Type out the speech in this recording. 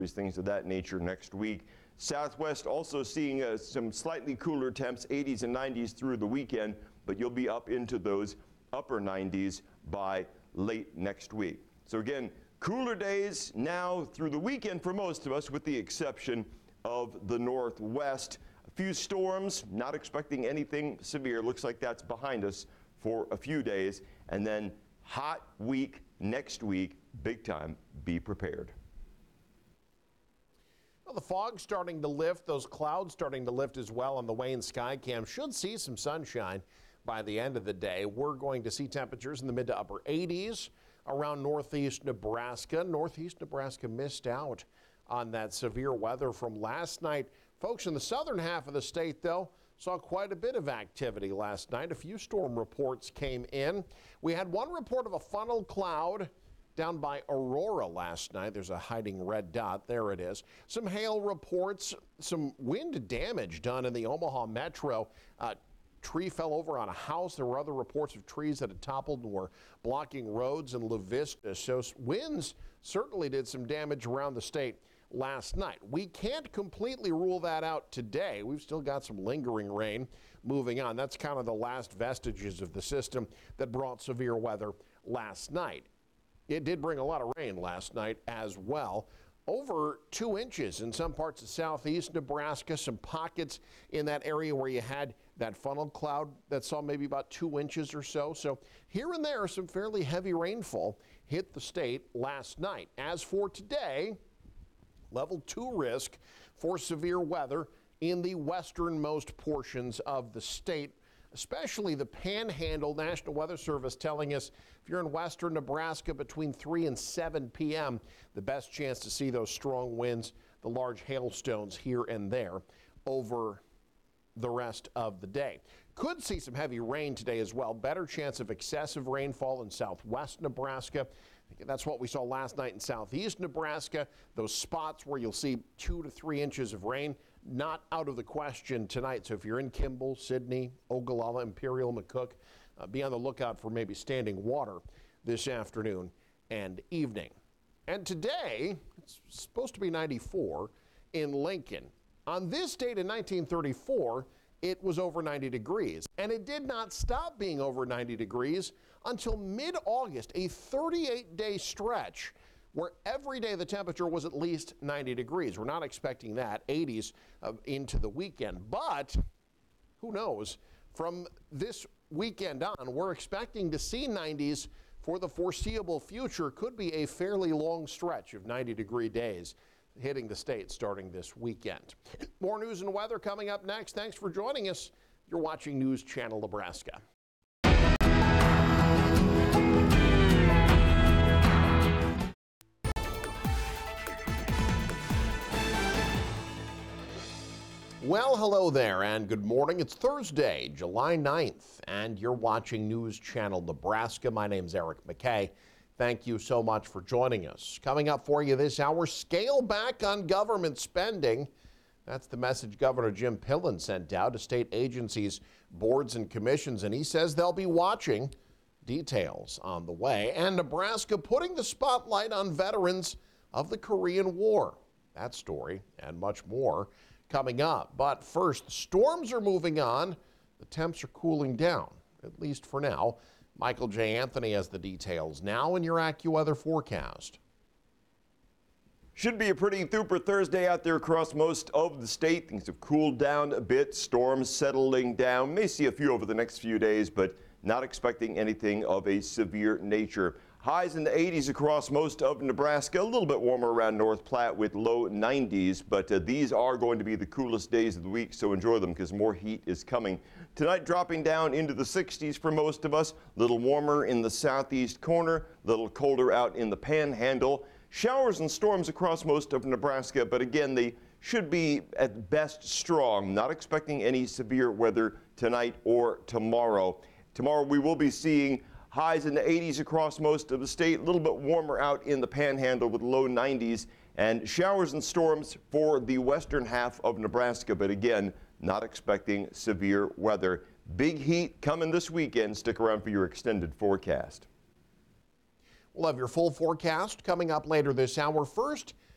things of that nature next week. Southwest also seeing some slightly cooler temps, 80s and 90s through the weekend, but you'll be up into those upper 90s by late next week. So again, cooler days now through the weekend for most of us, with the exception of the Northwest. A few storms, not expecting anything severe. Looks like that's behind us for a few days. And then hot week next week, big time. Be prepared. Well, the fog's starting to lift, those clouds starting to lift as well on the Wayne Skycam. Should see some sunshine by the end of the day. We're going to see temperatures in the mid to upper 80s around northeast Nebraska. Northeast Nebraska missed out on that severe weather from last night. Folks in the southern half of the state, though, saw quite a bit of activity last night. A few storm reports came in. We had one report of a funnel cloud down by Aurora last night. There's a hiding red dot. There it is. Some hail reports, some wind damage done in the Omaha metro. Tree fell over on a house. There were other reports of trees that had toppled and were blocking roads in La Vista. So winds certainly did some damage around the state last night. We can't completely rule that out today. We've still got some lingering rain moving on. That's kind of the last vestiges of the system that brought severe weather last night. It did bring a lot of rain last night as well. Over 2 inches in some parts of southeast Nebraska, some pockets in that area where you had that funnel cloud that saw maybe about 2 inches or so. So here and there, some fairly heavy rainfall hit the state last night. As for today, level 2 risk for severe weather in the westernmost portions of the state, especially the Panhandle. National Weather Service telling us if you're in western Nebraska between 3 and 7 p.m., the best chance to see those strong winds, the large hailstones here and there over the rest of the day. Could see some heavy rain today as well. Better chance of excessive rainfall in southwest Nebraska. That's what we saw last night in southeast Nebraska. Those spots where you'll see 2 to 3 inches of rain, not out of the question tonight. So if you're in Kimball, Sidney, Ogallala, Imperial, McCook, be on the lookout for maybe standing water this afternoon and evening. And today, it's supposed to be 94 in Lincoln. On this date in 1934, it was over 90 degrees. And it did not stop being over 90 degrees until mid-August, a 38-day stretch where every day the temperature was at least 90 degrees. We're not expecting that, 80s into the weekend. But who knows? From this weekend on, we're expecting to see 90s for the foreseeable future. Could be a fairly long stretch of 90-degree days hitting the state starting this weekend. More news and weather coming up next. Thanks for joining us. You're watching News Channel Nebraska. Well, hello there and good morning. It's Thursday, July 9th, and you're watching News Channel Nebraska. My name's Eric McKay. Thank you so much for joining us. Coming up for you this hour, scale back on government spending. That's the message Governor Jim Pillen sent out to state agencies, boards, and commissions, and he says they'll be watching. Details on the way. And Nebraska putting the spotlight on veterans of the Korean War. That story and much more coming up. But first, the storms are moving on. The temps are cooling down, at least for now. Michael J. Anthony has the details now in your AccuWeather forecast. Should be a pretty super Thursday out there across most of the state. Things have cooled down a bit. Storms settling down. May see a few over the next few days, but not expecting anything of a severe nature. Highs in the 80s across most of Nebraska, a little bit warmer around North Platte with low 90s, but these are going to be the coolest days of the week, so enjoy them because more heat is coming. Tonight dropping down into the 60s for most of us, a little warmer in the southeast corner, a little colder out in the Panhandle. Showers and storms across most of Nebraska, but again, they should be at best strong. Not expecting any severe weather tonight or tomorrow. Tomorrow we will be seeing highs in the 80s across most of the state, a little bit warmer out in the Panhandle with low 90s, and showers and storms for the western half of Nebraska, but again, not expecting severe weather. Big heat coming this weekend. Stick around for your extended forecast. We'll have your full forecast coming up later this hour. First,